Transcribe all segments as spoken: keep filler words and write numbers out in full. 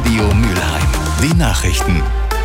Radio Mülheim. Die Nachrichten.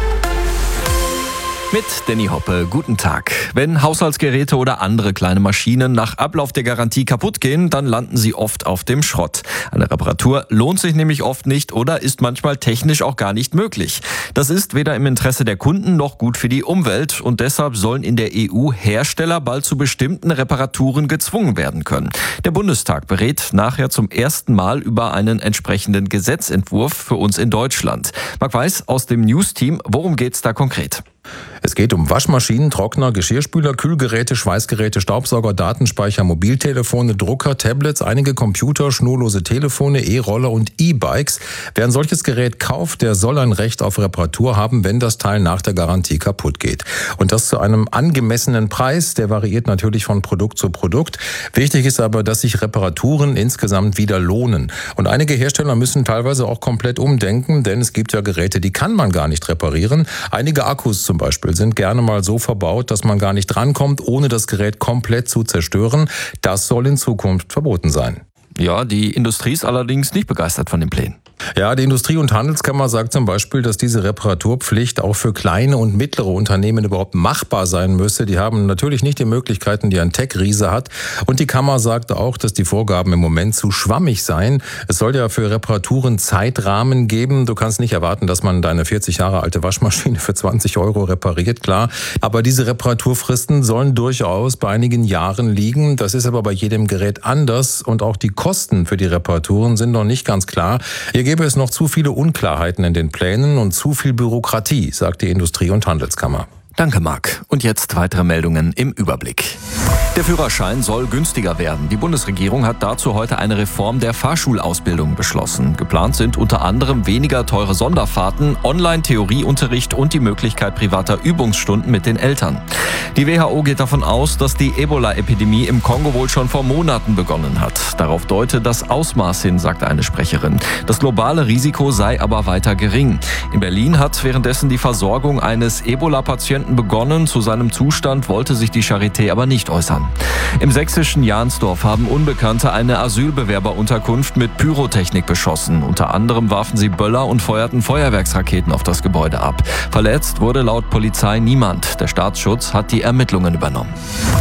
Mit Danny Hoppe, guten Tag. Wenn Haushaltsgeräte oder andere kleine Maschinen nach Ablauf der Garantie kaputt gehen, dann landen sie oft auf dem Schrott. Eine Reparatur lohnt sich nämlich oft nicht oder ist manchmal technisch auch gar nicht möglich. Das ist weder im Interesse der Kunden noch gut für die Umwelt und deshalb sollen in der E U Hersteller bald zu bestimmten Reparaturen gezwungen werden können. Der Bundestag berät nachher zum ersten Mal über einen entsprechenden Gesetzentwurf für uns in Deutschland. Marc Weiß aus dem News-Team, worum geht's da konkret? Es geht um Waschmaschinen, Trockner, Geschirrspüler, Kühlgeräte, Schweißgeräte, Staubsauger, Datenspeicher, Mobiltelefone, Drucker, Tablets, einige Computer, schnurlose Telefone, E-Roller und E-Bikes. Wer ein solches Gerät kauft, der soll ein Recht auf Reparatur haben, wenn das Teil nach der Garantie kaputt geht. Und das zu einem angemessenen Preis, der variiert natürlich von Produkt zu Produkt. Wichtig ist aber, dass sich Reparaturen insgesamt wieder lohnen. Und einige Hersteller müssen teilweise auch komplett umdenken, denn es gibt ja Geräte, die kann man gar nicht reparieren. Einige Akkus zum Beispiel sind gerne mal so verbaut, dass man gar nicht drankommt, ohne das Gerät komplett zu zerstören. Das soll in Zukunft verboten sein. Ja, die Industrie ist allerdings nicht begeistert von den Plänen. Ja, die Industrie- und Handelskammer sagt zum Beispiel, dass diese Reparaturpflicht auch für kleine und mittlere Unternehmen überhaupt machbar sein müsse. Die haben natürlich nicht die Möglichkeiten, die ein Tech-Riese hat. Und die Kammer sagt auch, dass die Vorgaben im Moment zu schwammig seien. Es soll ja für Reparaturen Zeitrahmen geben. Du kannst nicht erwarten, dass man deine vierzig Jahre alte Waschmaschine für zwanzig Euro repariert, klar. Aber diese Reparaturfristen sollen durchaus bei einigen Jahren liegen. Das ist aber bei jedem Gerät anders. Und auch die Kosten für die Reparaturen sind noch nicht ganz klar. Hier gäbe es noch zu viele Unklarheiten in den Plänen und zu viel Bürokratie, sagt die Industrie- und Handelskammer. Danke, Marc. Und jetzt weitere Meldungen im Überblick. Der Führerschein soll günstiger werden. Die Bundesregierung hat dazu heute eine Reform der Fahrschulausbildung beschlossen. Geplant sind unter anderem weniger teure Sonderfahrten, Online-Theorieunterricht und die Möglichkeit privater Übungsstunden mit den Eltern. Die W H O geht davon aus, dass die Ebola-Epidemie im Kongo wohl schon vor Monaten begonnen hat. Darauf deute das Ausmaß hin, sagt eine Sprecherin. Das globale Risiko sei aber weiter gering. In Berlin hat währenddessen die Versorgung eines Ebola-Patienten begonnen. Zu seinem Zustand wollte sich die Charité aber nicht äußern. Im sächsischen Jahnsdorf haben Unbekannte eine Asylbewerberunterkunft mit Pyrotechnik beschossen. Unter anderem warfen sie Böller und feuerten Feuerwerksraketen auf das Gebäude ab. Verletzt wurde laut Polizei niemand. Der Staatsschutz hat die Ermittlungen übernommen.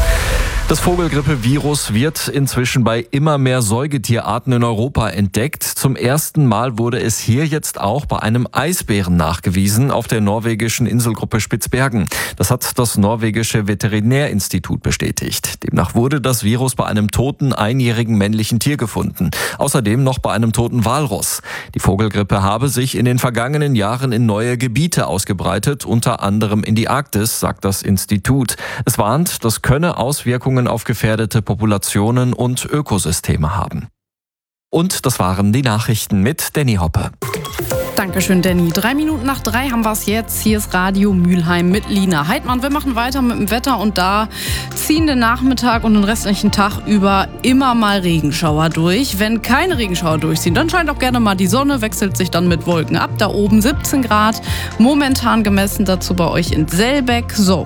Das Vogelgrippevirus wird inzwischen bei immer mehr Säugetierarten in Europa entdeckt. Zum ersten Mal wurde es hier jetzt auch bei einem Eisbären nachgewiesen auf der norwegischen Inselgruppe Spitzbergen. Das hat das norwegische Veterinärinstitut bestätigt. Demnach wurde das Virus bei einem toten einjährigen männlichen Tier gefunden. Außerdem noch bei einem toten Walross. Die Vogelgrippe habe sich in den vergangenen Jahren in neue Gebiete ausgebreitet, unter anderem in die Arktis, sagt das Institut. Es warnt, das könne Auswirkungen auf gefährdete Populationen und Ökosysteme haben. Und das waren die Nachrichten mit Danny Hoppe. Dankeschön, Danny. Drei Minuten nach drei haben wir es jetzt. Hier ist Radio Mülheim mit Lina Heidmann. Wir machen weiter mit dem Wetter und da ziehen den Nachmittag und den restlichen Tag über immer mal Regenschauer durch. Wenn keine Regenschauer durchziehen, dann scheint auch gerne mal die Sonne, wechselt sich dann mit Wolken ab. Da oben siebzehn Grad, momentan gemessen dazu bei euch in Selbeck. So,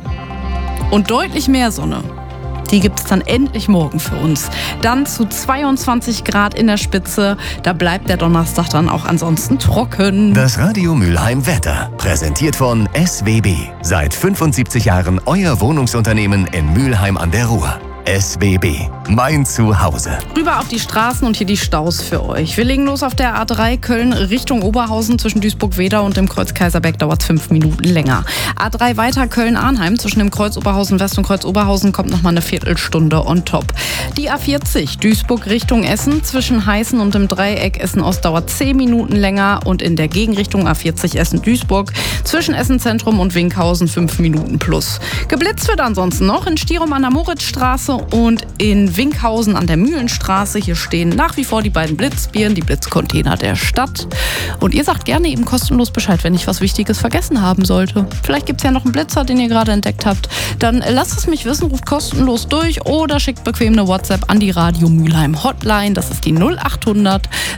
und deutlich mehr Sonne. Die gibt es dann endlich morgen für uns. Dann zu zweiundzwanzig Grad in der Spitze. Da bleibt der Donnerstag dann auch ansonsten trocken. Das Radio Mülheim Wetter, präsentiert von S W B. Seit fünfundsiebzig Jahren euer Wohnungsunternehmen in Mülheim an der Ruhr. S W B, mein Zuhause. Rüber auf die Straßen und hier die Staus für euch. Wir legen los auf der A drei Köln Richtung Oberhausen. Zwischen Duisburg-Wedau und dem Kreuz Kaiserberg dauert es fünf Minuten länger. A drei weiter Köln-Arnheim. Zwischen dem Kreuz Oberhausen West und Kreuz Oberhausen kommt noch mal eine Viertelstunde on top. Die A vierzig Duisburg Richtung Essen. Zwischen Heißen und dem Dreieck Essen-Ost dauert zehn Minuten länger. Und in der Gegenrichtung A vierzig Essen-Duisburg. Zwischen Essen-Zentrum und Winkhausen fünf Minuten plus. Geblitzt wird ansonsten noch in Stirum an der Moritzstraße und in Winkhausen an der Mühlenstraße. Hier stehen nach wie vor die beiden Blitzbieren, die Blitzcontainer der Stadt. Und ihr sagt gerne eben kostenlos Bescheid, wenn ich was Wichtiges vergessen haben sollte. Vielleicht gibt es ja noch einen Blitzer, den ihr gerade entdeckt habt. Dann lasst es mich wissen, ruft kostenlos durch oder schickt bequem eine WhatsApp an die Radio Mülheim Hotline. Das ist die null acht hundert